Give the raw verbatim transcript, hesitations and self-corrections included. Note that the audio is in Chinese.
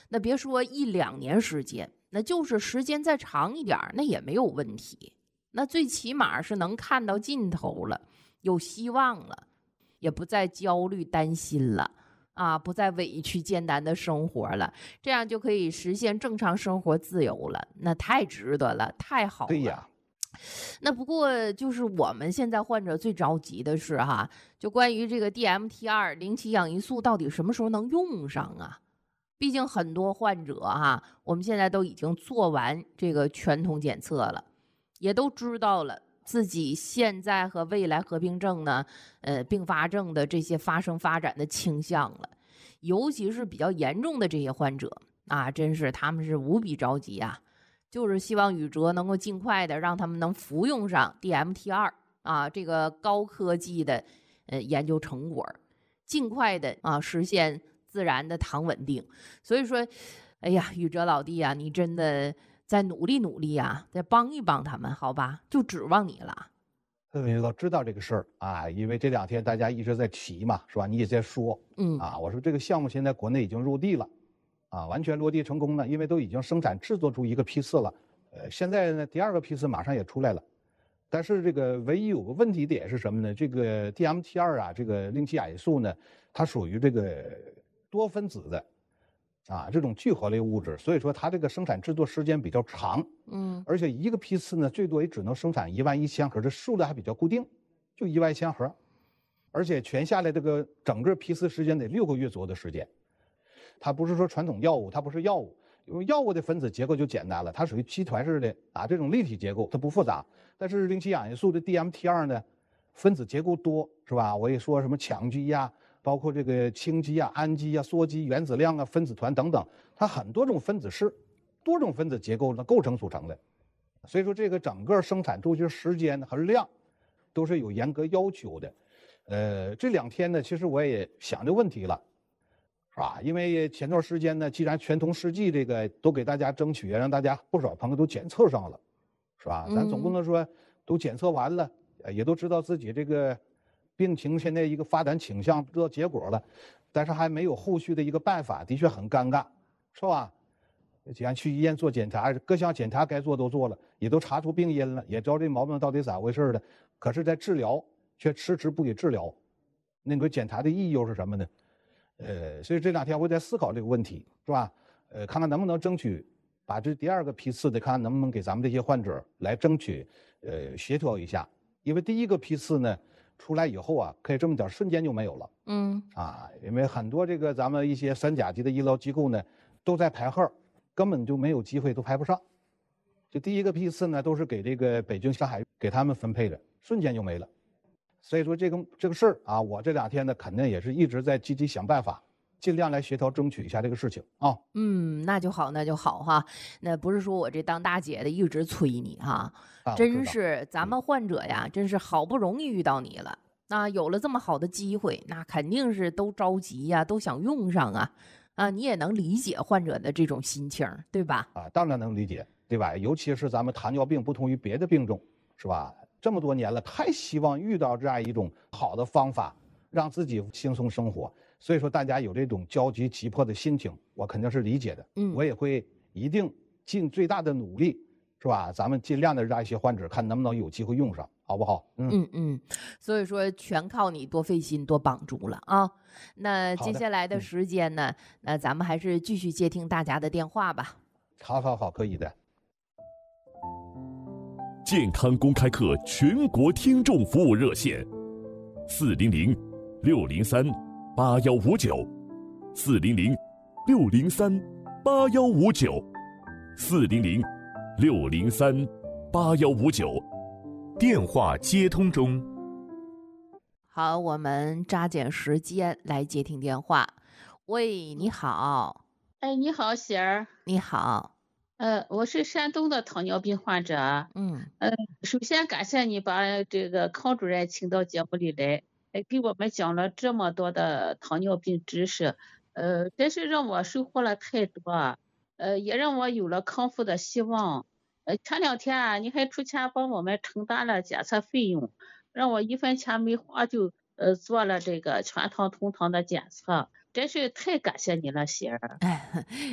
那别说一两年时间，那就是时间再长一点，那也没有问题。那最起码是能看到尽头了，有希望了，也不再焦虑担心了啊，不再委屈艰难的生活了，这样就可以实现正常生活自由了。那太值得了，太好了。 对呀。 那不过就是我们现在患者最着急的是哈，就关于这个 D M T 二 零七氧胰素到底什么时候能用上啊？毕竟很多患者哈，我们现在都已经做完这个全通检测了，也都知道了自己现在和未来合并症呢，呃，并发症的这些发生发展的倾向了。尤其是比较严重的这些患者啊，真是他们是无比着急啊。就是希望宇哲能够尽快的让他们能服用上 D M T 二 啊，这个高科技的呃研究成果，尽快的啊实现自然的糖稳定。所以说，哎呀，宇哲老弟啊，你真的再努力努力啊，再帮一帮他们，好吧？就指望你了。 呃，我知道这个事儿啊，因为这两天大家一直在提嘛，是吧？你也在说， 嗯啊，我说这个项目现在国内已经入地了。啊，完全落地成功了，因为都已经生产制作出一个批次了，呃，现在呢第二个批次马上也出来了，但是这个唯一有个问题点是什么呢？这个 D M T 二 啊，这个零七亚胰素呢，它属于这个多分子的，啊，这种聚合类物质，所以说它这个生产制作时间比较长， 嗯， 而且一个批次呢最多也只能生产一万一千盒，这数量还比较固定，就一万一千盒，而且全下来这个整个批次时间得六个月左右的时间。它不是说传统药物，它不是药物，因为药物的分子结构就简单了，它属于集团式的啊，这种立体结构它不复杂。但是零七氧胰素的 D M T 二 呢，分子结构多，是吧？我也说什么羟基呀，包括这个氢基呀、氨基呀、羧基、原子量啊、分子团等等，它很多种分子式、多种分子结构呢构成组成的。所以说这个整个生产周期时间和量都是有严格要求的。呃，这两天呢，其实我也想这问题了。是吧？因为前段时间呢，既然全通试剂这个都给大家争取，让大家不少朋友都检测上了，是吧？咱总不能说都检测完了，也都知道自己这个病情现在一个发展倾向，知道结果了，但是还没有后续的一个办法，的确很尴尬，是吧？既然去医院做检查，各项检查该做都做了，也都查出病因了，也知道这毛病到底咋回事了，可是，在治疗却迟迟不给治疗，那个检查的意义又是什么呢？呃，所以这两天我在思考这个问题，是吧？呃，看看能不能争取把这第二个批次的，看看能不能给咱们这些患者来争取，呃，协调一下。因为第一个批次呢出来以后啊，可以这么点，瞬间就没有了。 嗯啊，因为很多这个咱们一些三甲级的医疗机构呢都在排号，根本就没有机会，都排不上。这第一个批次呢都是给这个北京、上海给他们分配的，瞬间就没了。所以说这个这个事儿啊，我这两天呢肯定也是一直在积极想办法，尽量来协调争取一下这个事情啊。 嗯，那就好，那就好哈。那不是说我这当大姐的一直催你哈， 啊真是咱们患者呀，真是好不容易遇到你了，那有了这么好的机会，那肯定是都着急呀，都想用上啊。啊，你也能理解患者的这种心情，对吧？ 啊，当然能理解，对吧？尤其是咱们糖尿病不同于别的病种，是吧？这么多年了，太希望遇到这样一种好的方法，让自己轻松生活。所以说，大家有这种焦急急迫的心情，我肯定是理解的。 嗯， 我也会一定尽最大的努力，是吧？咱们尽量的让一些患者看能不能有机会用上，好不好？ 嗯嗯嗯，所以说全靠你多费心多帮助了啊。那接下来的时间呢，那咱们还是继续接听大家的电话吧。 好好好，可以的。 健康公开课全国听众服务热线：四零零六零三八幺五九，四零零六零三八幺五九，四零零六零三八幺五九。电话接通中。 好，我们抓紧时间来接听电话。喂，你好。 哎，你好，喜儿。 你好。 呃，我是山东的糖尿病患者。 嗯。 呃，首先感谢你把这个康主任请到节目里来，哎，给我们讲了这么多的糖尿病知识，呃，真是让我收获了太多，呃，也让我有了康复的希望。呃，前两天啊，你还出钱帮我们承担了检测费用，让我一分钱没花就呃做了这个全糖通糖的检测，真是太感谢你了，喜儿。